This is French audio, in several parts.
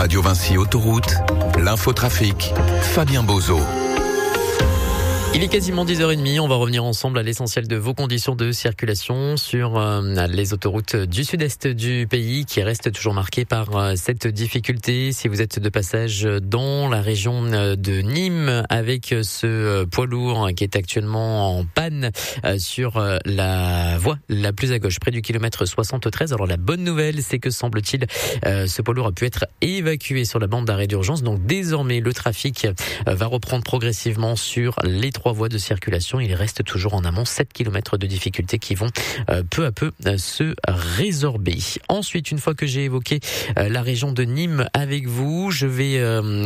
Radio Vinci Autoroute, l'infotrafic, Fabien Bozo. Il est quasiment 10h30, on va revenir ensemble à l'essentiel de vos conditions de circulation sur les autoroutes du sud-est du pays qui restent toujours marquées par cette difficulté. Si vous êtes de passage dans la région de Nîmes avec ce poids lourd qui est actuellement en panne sur la voie la plus à gauche, près du kilomètre 73. Alors la bonne nouvelle, c'est que semble-t-il, ce poids lourd a pu être évacué sur la bande d'arrêt d'urgence. Donc désormais, le trafic va reprendre progressivement sur les trois voies de circulation. Il reste toujours en amont 7 km de difficultés qui vont peu à peu se résorber. Ensuite, une fois que j'ai évoqué la région de Nîmes avec vous, je vais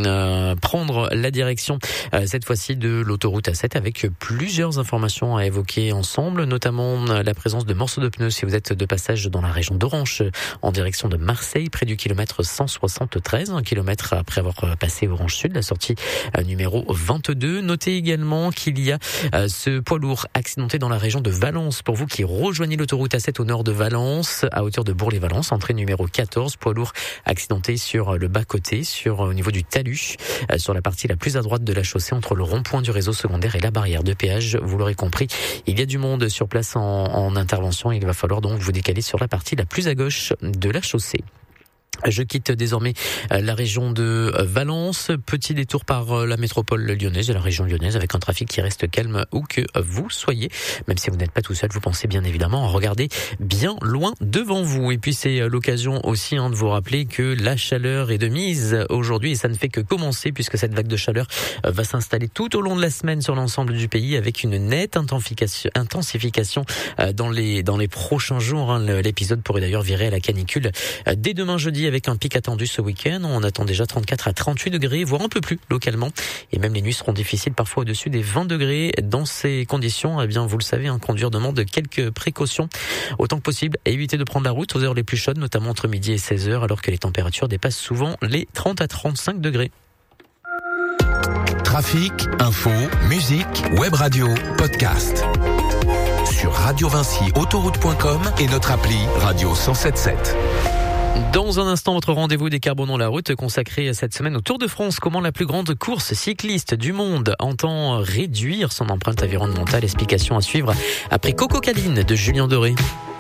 prendre la direction cette fois-ci de l'autoroute A7 avec plusieurs informations à évoquer ensemble, notamment la présence de morceaux de pneus si vous êtes de passage dans la région d'Orange en direction de Marseille, près du kilomètre 173, un kilomètre après avoir passé Orange Sud, la sortie numéro 22. Notez également qu'il y a ce poids lourd accidenté dans la région de Valence. Pour vous qui rejoignez l'autoroute A7 au nord de Valence, à hauteur de Bourg-les-Valence, entrée numéro 14, poids lourd accidenté sur le bas-côté, au niveau du talus, sur la partie la plus à droite de la chaussée, entre le rond-point du réseau secondaire et la barrière de péage. Vous l'aurez compris, il y a du monde sur place en intervention. Il va falloir donc vous décaler sur la partie la plus à gauche de la chaussée. Je quitte désormais la région de Valence. Petit détour par la métropole lyonnaise et la région lyonnaise avec un trafic qui reste calme où que vous soyez. Même si vous n'êtes pas tout seul, vous pensez bien évidemment à regarder bien loin devant vous. Et puis c'est l'occasion aussi de vous rappeler que la chaleur est de mise aujourd'hui et ça ne fait que commencer puisque cette vague de chaleur va s'installer tout au long de la semaine sur l'ensemble du pays avec une nette intensification dans les prochains jours. L'épisode pourrait d'ailleurs virer à la canicule dès demain jeudi, avec un pic attendu ce week-end. On attend déjà 34 à 38 degrés, voire un peu plus localement. Et même les nuits seront difficiles, parfois au-dessus des 20 degrés. Dans ces conditions, eh bien, vous le savez, conduire demande quelques précautions. Autant que possible, évitez de prendre la route aux heures les plus chaudes, notamment entre midi et 16h, alors que les températures dépassent souvent les 30 à 35 degrés. Trafic, info, musique, web radio, podcast. Sur radiovinciautoroute.com et notre appli Radio 107.7. Dans un instant, votre rendez-vous Décarbonons la route consacré cette semaine au Tour de France. Comment la plus grande course cycliste du monde entend réduire son empreinte environnementale. Explication à suivre après Coco Caline de Julien Doré.